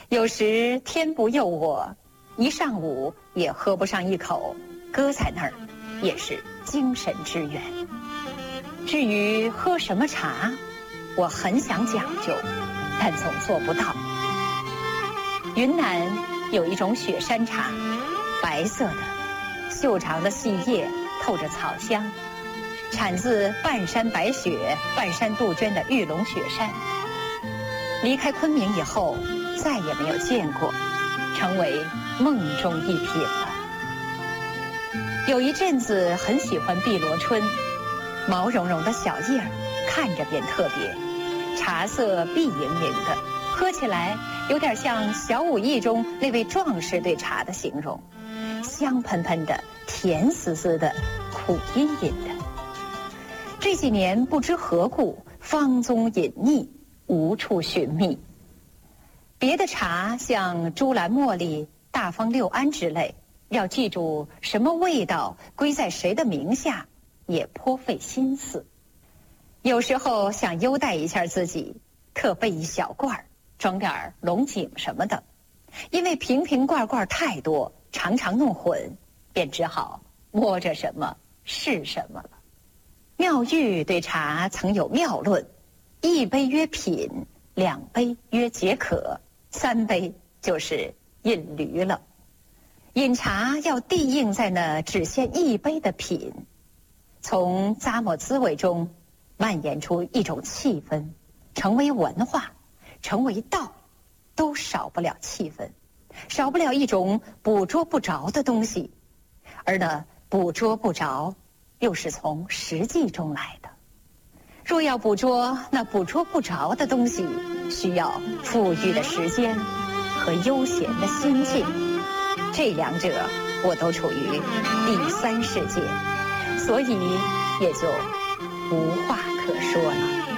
有时天不佑我，一上午也喝不上一口，搁在那儿也是精神之源。至于喝什么茶，我很想讲究，但总做不到。云南有一种雪山茶，白色的，秀长的细叶透着草香，产自半山白雪半山杜鹃的玉龙雪山。离开昆明以后再也没有见过，成为梦中一品了。有一阵子很喜欢碧螺春，毛茸茸的小叶儿，看着便特别，茶色碧莹莹的，喝起来有点像小武艺中那位壮士对茶的形容，香喷喷的，甜丝丝的，苦阴阴的。这几年不知何故，芳踪隐匿，无处寻觅。别的茶像珠兰茉莉、大方六安之类，要记住什么味道归在谁的名下，也颇费心思。有时候想优待一下自己，特备一小罐，装点龙井什么的，因为瓶瓶罐罐太多，常常弄混，便只好摸着什么是什么了。妙玉对茶曾有妙论：一杯曰品，2杯曰解渴，3杯就是饮驴了。饮茶要地应在那只限1杯的品，从咂摸滋味中蔓延出一种气氛，成为文化，成为道，都少不了气氛，少不了一种捕捉不着的东西，而那捕捉不着又是从实际中来的。若要捕捉那捕捉不着的东西，需要富裕的时间和悠闲的心境，这2者我都处于第3世界，所以也就无话可说了。